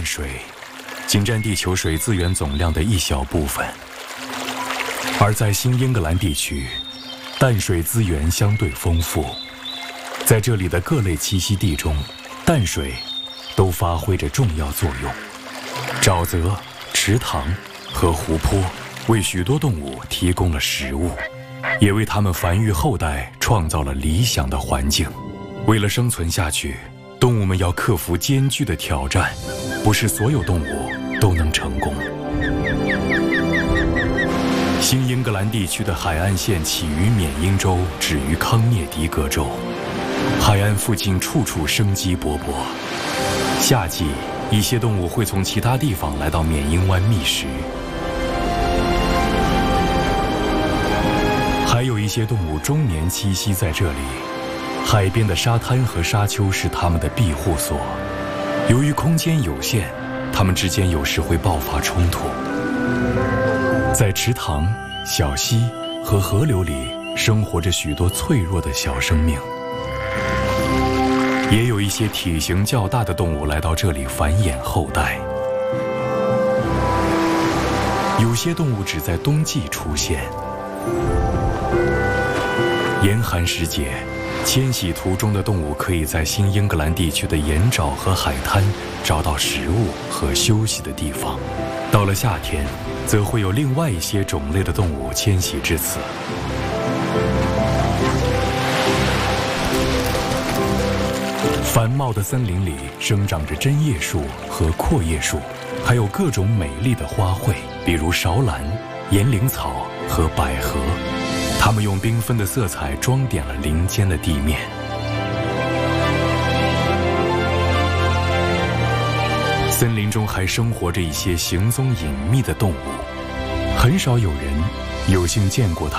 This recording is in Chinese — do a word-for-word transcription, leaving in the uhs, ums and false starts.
淡水仅占地球水资源总量的一小部分，而在新英格兰地区，淡水资源相对丰富。在这里的各类栖息地中，淡水都发挥着重要作用。沼泽、池塘和湖泊为许多动物提供了食物，也为它们繁育后代创造了理想的环境。为了生存下去，动物们要克服艰巨的挑战，不是所有动物都能成功。新英格兰地区的海岸线起于缅因州，止于康涅狄格州。海岸附近处处生机勃勃。夏季，一些动物会从其他地方来到缅因湾觅食。还有一些动物终年栖息在这里。海边的沙滩和沙丘是它们的庇护所。由于空间有限，它们之间有时会爆发冲突。在池塘、小溪和河流里生活着许多脆弱的小生命。也有一些体型较大的动物来到这里繁衍后代。有些动物只在冬季出现。严寒时节，迁徙途中的动物可以在新英格兰地区的盐沼和海滩找到食物和休息的地方。到了夏天，则会有另外一些种类的动物迁徙至此。繁茂的森林里生长着针叶树和阔叶树，还有各种美丽的花卉，比如芍兰、岩灵草和百合。它们用缤纷的色彩装点了林间的地面。森林中还生活着一些行踪隐秘的动物，很少有人有幸见过它们。